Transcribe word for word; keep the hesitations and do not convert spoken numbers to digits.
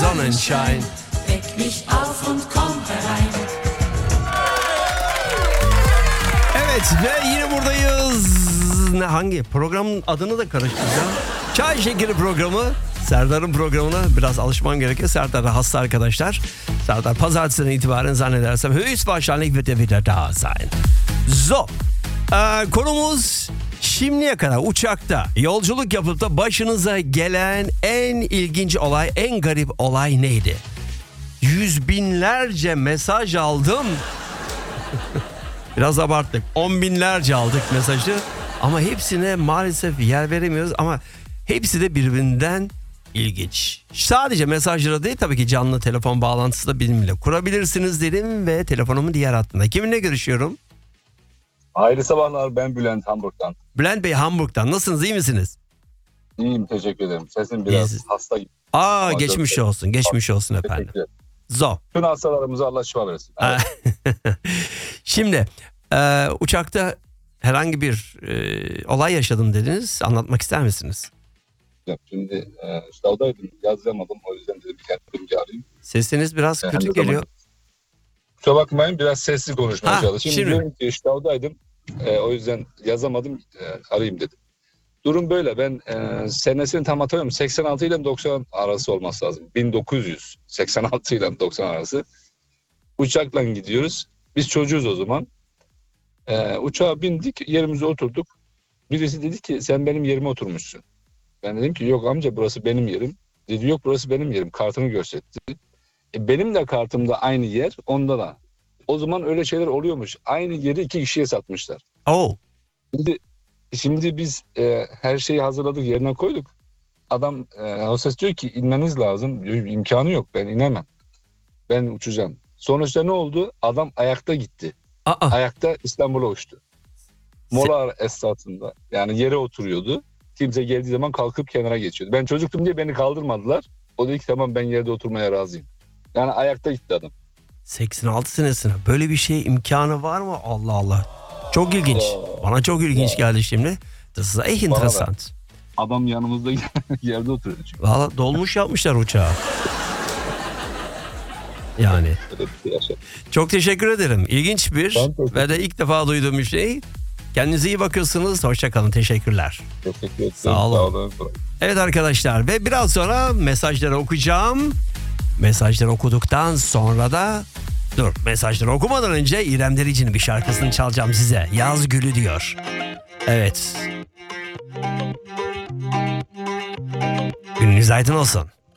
Sonnenschein. Weck mich auf und komm herein. Evet ve yine buradayız. Ne, hangi programın adını da karıştıracağım. Çay Şekeri programı. Serdar'ın programına biraz alışmam gerekiyor. Serdar hasta arkadaşlar. Serdar pazartesinden itibaren zannedersem höchstwahrscheinlich wird er wieder da sein. So. Ee, konumuz şimdiye kadar uçakta yolculuk yapıp da başınıza gelen en ilginç olay, en garip olay neydi? Yüz binlerce mesaj aldım. Biraz abarttık. On binlerce aldık mesajı. Ama hepsine maalesef yer veremiyoruz. Ama hepsi de birbirinden ilginç. Sadece mesajlara değil, tabii ki canlı telefon bağlantısı da benimle kurabilirsiniz dedim ve telefonumun diğer hattında. Kiminle görüşüyorum? Hayırlı sabahlar, ben Bülent Hamburg'dan. Bülent Bey Hamburg'dan. Nasılsınız, iyi misiniz? İyiyim, teşekkür ederim. Sesim biraz İyiyiz. hasta gibi. Aa, Ama geçmiş çok- olsun, geçmiş olsun efendim. Teşekkür ederim. Zo. Tüm hastalarımıza Allah şifa versin. Evet. Şimdi e, uçakta herhangi bir e, olay yaşadım dediniz. Anlatmak ister misiniz? Şimdi e, Ştav'daydım, yazamadım. O yüzden dedim kendim bir arayayım. Sesiniz biraz Ben kötü de geliyor. zaman- Kusura bakmayın, biraz sesli konuşmaya Ha, çalışayım. şimdi. Diyorum ki Ştav'daydım. E, o yüzden yazamadım, e, arayayım dedim. Durum böyle. Ben e, senesini tam hatırlamıyorum. seksen altı ile doksan arası olması lazım. bin dokuz yüz seksen altı ile doksan arası. Uçakla gidiyoruz. Biz çocuğuz o zaman. E, uçağa bindik, yerimize oturduk. Birisi dedi ki sen benim yerime oturmuşsun. Ben dedim ki yok amca, burası benim yerim. Dedi yok, burası benim yerim. Kartını gösterdi. E, benim de kartımda aynı yer, onda da. O zaman öyle şeyler oluyormuş. Aynı yeri iki kişiye satmışlar. Oh. Şimdi, şimdi biz e, her şeyi hazırladık, yerine koyduk. Adam e, hostes diyor ki inmeniz lazım. Diyor, imkanı yok, ben inemem. Ben uçacağım. Sonuçta ne oldu? Adam ayakta gitti. Aa. Ayakta İstanbul'a uçtu. Mola esnasında, yani yere oturuyordu. Kimse geldiği zaman kalkıp kenara geçiyordu. Ben çocuktum diye beni kaldırmadılar. O dedi ki tamam, ben yerde oturmaya razıyım. Yani ayakta gitti adam. seksen altı senesine böyle bir şey imkanı var mı? Allah Allah. Çok ilginç. Ya. Bana çok ilginç Ya. geldi şimdi. Das ist echt interessant. Adam yanımızda yerde oturuyordu çünkü. Valla dolmuş yapmışlar uçağı. Yani. Öyle bir şey yaşadım. Çok teşekkür ederim. İlginç bir Ben teşekkür ve de ilk defa duyduğum bir şey. Kendinize iyi bakıyorsunuz. Hoşçakalın. Teşekkürler. Teşekkür ederim. Sağ olun. Evet arkadaşlar, ve biraz sonra mesajları okuyacağım. Mesajları okuduktan sonra da dur mesajları okumadan önce İrem Derici'nin bir şarkısını çalacağım size. Yaz Gülü diyor. Evet. Gününüz aydın olsun.